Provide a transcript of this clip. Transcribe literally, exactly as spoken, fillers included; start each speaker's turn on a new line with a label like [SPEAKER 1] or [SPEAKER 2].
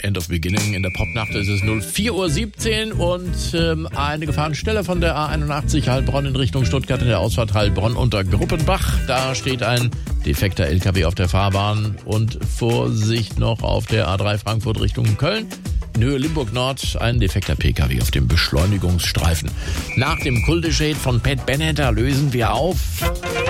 [SPEAKER 1] End of Beginning. In der Popnacht ist es vier Uhr siebzehn und ähm, eine Gefahrenstelle von der A einundachtzig Heilbronn in Richtung Stuttgart in der Ausfahrt Heilbronn unter Gruppenbach. Da steht ein defekter L K W auf der Fahrbahn und Vorsicht noch auf der A drei Frankfurt Richtung Köln. In Höhe Limburg Nord ein defekter P K W auf dem Beschleunigungsstreifen. Nach dem Kuldeschade von Pat Bennett lösen wir auf.